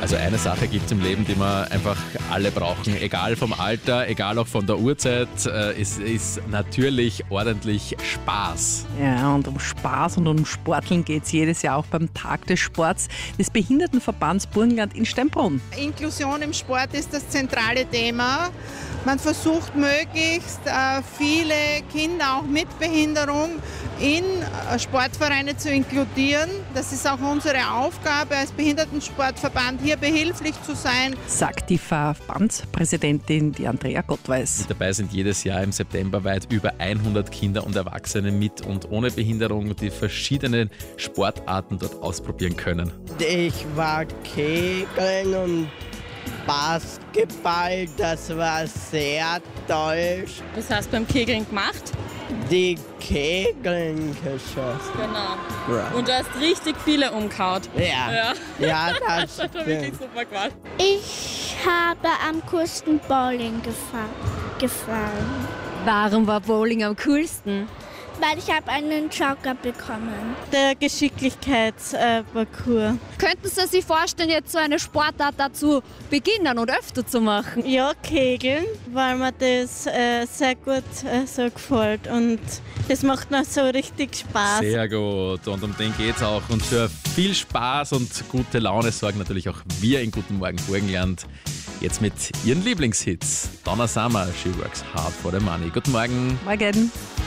Also eine Sache gibt es im Leben, die wir einfach alle brauchen, egal vom Alter, egal auch von der Uhrzeit. Es ist natürlich ordentlich Spaß. Ja, und um Spaß und um Sporteln geht es jedes Jahr auch beim Tag des Sports des Behindertenverbands Burgenland in Steinbrunn. Inklusion im Sport ist das zentrale Thema. Man versucht möglichst viele Kinder auch mit Behinderung in Sportvereine zu inkludieren. Das ist auch unsere Aufgabe als Behindertensportverband, hier behilflich zu sein. Sagt die Verbandspräsidentin, die Andrea Gottweis. Mit dabei sind jedes Jahr im September weit über 100 Kinder und Erwachsene mit und ohne Behinderung, die verschiedene Sportarten dort ausprobieren können. Ich war Kegeln und Basketball, das war sehr toll. Was hast du beim Kegeln gemacht? Die Kegeln geschossen. Genau. Ja. Und du hast richtig viele umgehauen. Ja, das Das hat wirklich stimmt. super gemacht. Ich habe am coolsten Bowling gefahren, Warum war Bowling am coolsten? weil ich habe einen Joker bekommen. Der Geschicklichkeitsparcours. Könnten Sie sich vorstellen, jetzt so eine Sportart dazu beginnen und öfter zu machen? Ja, Kegeln, weil mir das sehr gut so gefällt und das macht mir so richtig Spaß. Sehr gut. Und um den geht's auch. Und für viel Spaß und gute Laune sorgen natürlich auch wir in Guten Morgen Burgenland. Jetzt mit ihren Lieblingshits. Donna Summer, She Works Hard for the Money. Guten Morgen. Morgen.